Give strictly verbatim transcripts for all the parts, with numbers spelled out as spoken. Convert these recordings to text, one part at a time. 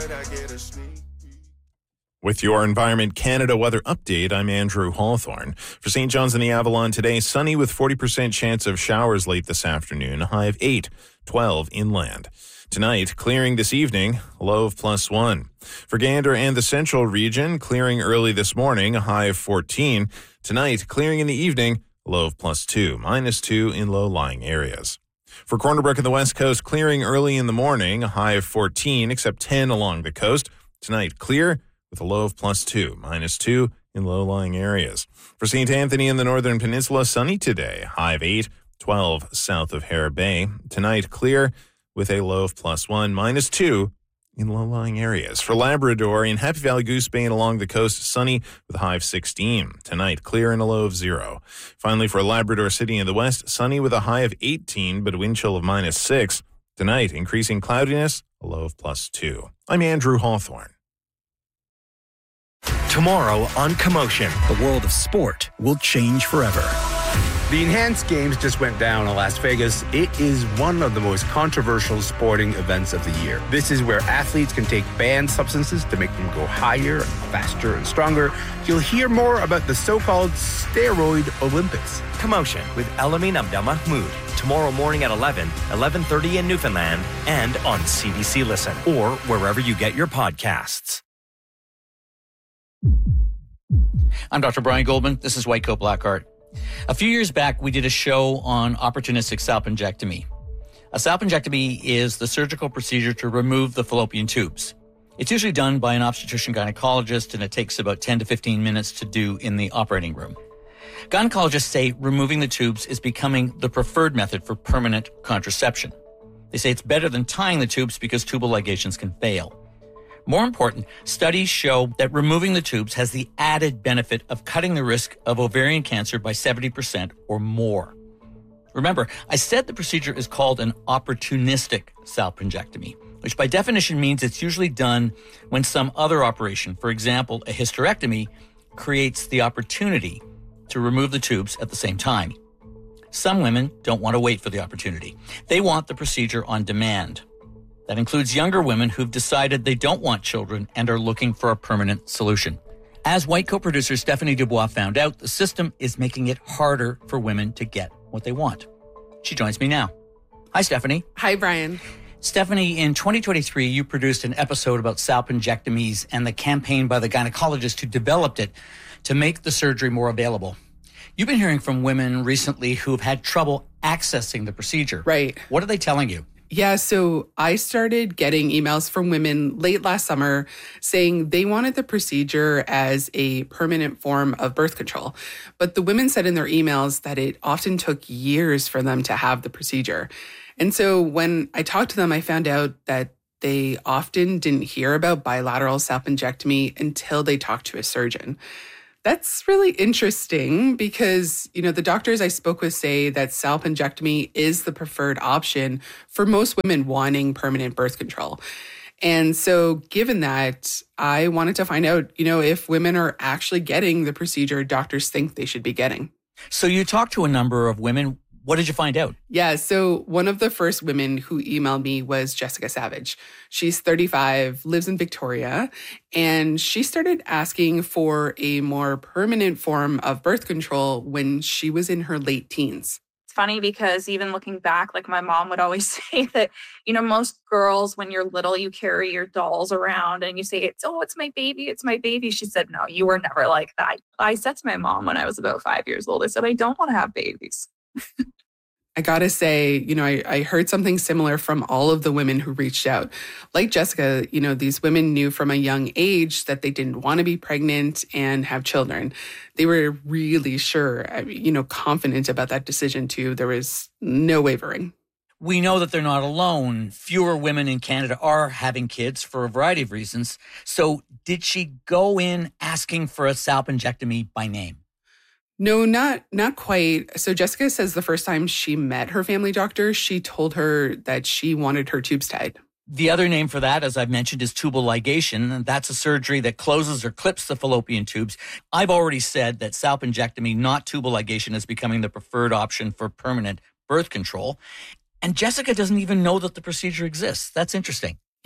but I get a sneak. With your Environment Canada weather update, I'm Andrew Hawthorne. For Saint John's and the Avalon today, sunny with forty percent chance of showers late this afternoon, a high of eight, twelve inland. Tonight, clearing this evening, low of plus one. For Gander and the central region, clearing early this morning, a high of fourteen. Tonight, clearing in the evening, low of plus two, minus two in low-lying areas. For Corner Brook and the West Coast, clearing early in the morning, a high of fourteen, except ten along the coast. Tonight, clear with a low of plus two, minus two in low-lying areas. For Saint Anthony and the Northern Peninsula, sunny today, high of eight, twelve south of Hare Bay. Tonight, clear with a low of plus one, minus two in low-lying areas. For Labrador, in Happy Valley, Goose Bay and along the coast, sunny with a high of sixteen. Tonight, clear and a low of zero. Finally, for Labrador City in the west, sunny with a high of eighteen, but a wind chill of minus six. Tonight, increasing cloudiness, a low of plus two. I'm Andrew Hawthorne. Tomorrow on Commotion, the world of sport will change forever. The Enhanced Games just went down in Las Vegas. It is one of the most controversial sporting events of the year. This is where athletes can take banned substances to make them go higher, faster, and stronger. You'll hear more about the so-called steroid Olympics. Commotion with Elamin Abdel Mahmoud. Tomorrow morning at eleven, eleven thirty in Newfoundland, and on C B C Listen, or wherever you get your podcasts. I'm Doctor Brian Goldman. This is White Coat Black Art. A few years back, we did a show on opportunistic salpingectomy. A salpingectomy is the surgical procedure to remove the fallopian tubes. It's usually done by an obstetrician gynecologist, and it takes about ten to fifteen minutes to do in the operating room. Gynecologists say removing the tubes is becoming the preferred method for permanent contraception. They say it's better than tying the tubes because tubal ligations can fail. More important, studies show that removing the tubes has the added benefit of cutting the risk of ovarian cancer by seventy percent or more. Remember, I said the procedure is called an opportunistic salpingectomy, which by definition means it's usually done when some other operation, for example, a hysterectomy, creates the opportunity to remove the tubes at the same time. Some women don't want to wait for the opportunity. They want the procedure on demand. That includes younger women who've decided they don't want children and are looking for a permanent solution. As White Coat producer Stephanie Dubois found out, the system is making it harder for women to get what they want. She joins me now. Hi, Stephanie. Hi, Brian. Stephanie, in twenty twenty-three, you produced an episode about salpingectomies and the campaign by the gynecologist who developed it to make the surgery more available. You've been hearing from women recently who've had trouble accessing the procedure. Right. What are they telling you? Yeah, so I started getting emails from women late last summer saying they wanted the procedure as a permanent form of birth control. But the women said in their emails that it often took years for them to have the procedure. And so when I talked to them, I found out that they often didn't hear about bilateral salpingectomy until they talked to a surgeon. That's really interesting because, you know, the doctors I spoke with say that salpingectomy is the preferred option for most women wanting permanent birth control. And so given that, I wanted to find out, you know, if women are actually getting the procedure doctors think they should be getting. So you talked to a number of women. What did you find out? Yeah, so one of the first women who emailed me was Jessica Savage. She's thirty-five, lives in Victoria, and she started asking for a more permanent form of birth control when she was in her late teens. It's funny because even looking back, like my mom would always say that, you know, most girls, when you're little, you carry your dolls around and you say, it's, oh, it's my baby, it's my baby. She said, no, you were never like that. I said to my mom when I was about five years old, I said, I don't want to have babies. I gotta say, you know, I, I heard something similar from all of the women who reached out. Like Jessica, you know, these women knew from a young age that they didn't want to be pregnant and have children. They were really sure, you know, confident about that decision too. There was no wavering. We know that they're not alone. Fewer women in Canada are having kids for a variety of reasons. So did she go in asking for a salpingectomy by name? No, not not quite. So Jessica says the first time she met her family doctor, she told her that she wanted her tubes tied. The other name for that, as I've mentioned, is tubal ligation. And that's a surgery that closes or clips the fallopian tubes. I've already said that salpingectomy, not tubal ligation, is becoming the preferred option for permanent birth control. And Jessica doesn't even know that the procedure exists. That's interesting.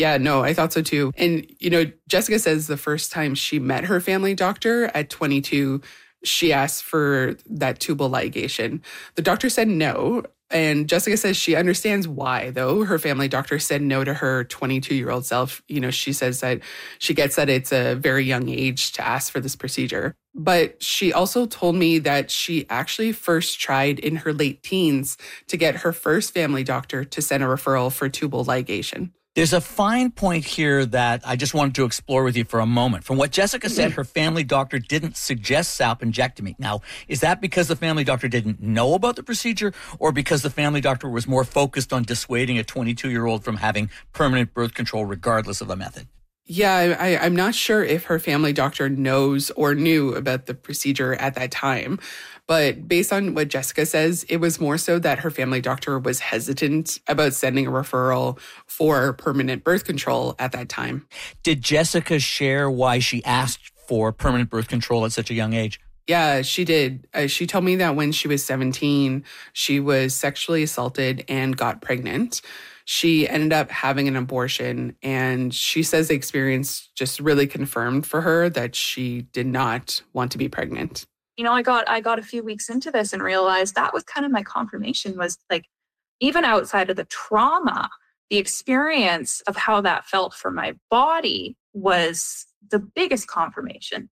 Yeah, no, I thought so too. And, you know, Jessica says the first time she met her family doctor at twenty-two, she asked for that tubal ligation. The doctor said no. And Jessica says she understands why, though. Her family doctor said no to her twenty-two-year-old self. You know, she says that she gets that it's a very young age to ask for this procedure. But she also told me that she actually first tried in her late teens to get her first family doctor to send a referral for tubal ligation. There's a fine point here that I just wanted to explore with you for a moment. From what Jessica said, her family doctor didn't suggest salpingectomy. Now, is that because the family doctor didn't know about the procedure, or because the family doctor was more focused on dissuading a twenty-two-year-old from having permanent birth control regardless of the method? Yeah, I, I'm not sure if her family doctor knows or knew about the procedure at that time. But based on what Jessica says, it was more so that her family doctor was hesitant about sending a referral for permanent birth control at that time. Did Jessica share why she asked for permanent birth control at such a young age? Yeah, she did. Uh, she told me that when she was seventeen, she was sexually assaulted and got pregnant. She ended up having an abortion, and she says the experience just really confirmed for her that she did not want to be pregnant. You know, I got I got a few weeks into this and realized that was kind of my confirmation, was like, even outside of the trauma, the experience of how that felt for my body was the biggest confirmation.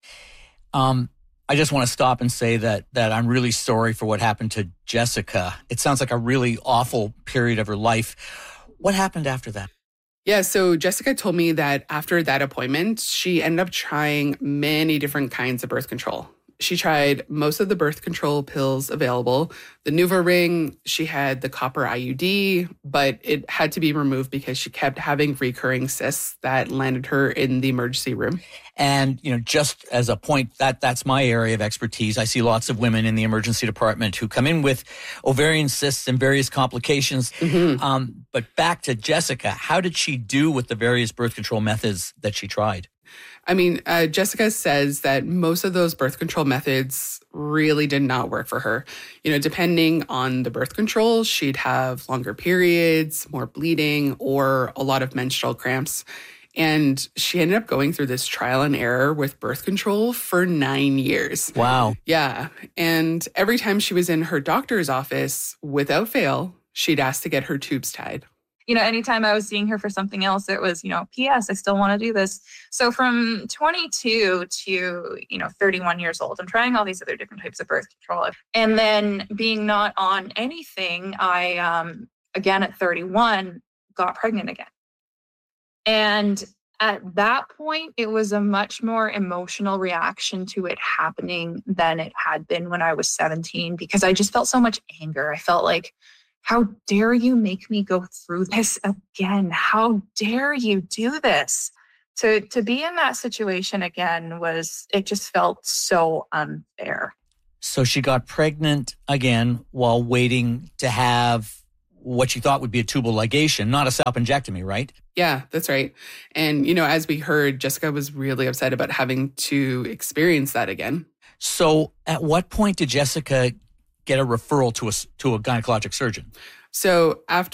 Um, I just want to stop and say that that I'm really sorry for what happened to Jessica. It sounds like a really awful period of her life. What happened after that? Yeah, so Jessica told me that after that appointment, she ended up trying many different kinds of birth control. She tried most of the birth control pills available. The NuvaRing, she had the copper I U D, but it had to be removed because she kept having recurring cysts that landed her in the emergency room. And, you know, just as a point, that that's my area of expertise. I see lots of women in the emergency department who come in with ovarian cysts and various complications. Mm-hmm. Um, but back to Jessica, how did she do with the various birth control methods that she tried? I mean, uh, Jessica says that most of those birth control methods really did not work for her. You know, depending on the birth control, she'd have longer periods, more bleeding, or a lot of menstrual cramps. And she ended up going through this trial and error with birth control for nine years. Wow. Yeah. And every time she was in her doctor's office, without fail, she'd ask to get her tubes tied. You know, anytime I was seeing her for something else, it was, you know, P S I still want to do this. So from twenty-two to, you know, thirty-one years old, I'm trying all these other different types of birth control. And then being not on anything, I, um, again, at thirty-one, got pregnant again. And at that point, it was a much more emotional reaction to it happening than it had been when I was seventeen, because I just felt so much anger. I felt like, how dare you make me go through this again? How dare you do this? To to be in that situation again was, it just felt so unfair. So she got pregnant again while waiting to have what she thought would be a tubal ligation, not a salpingectomy, right? Yeah, that's right. And, you know, as we heard, Jessica was really upset about having to experience that again. So at what point did Jessica get a referral to a, to a gynecologic surgeon? So after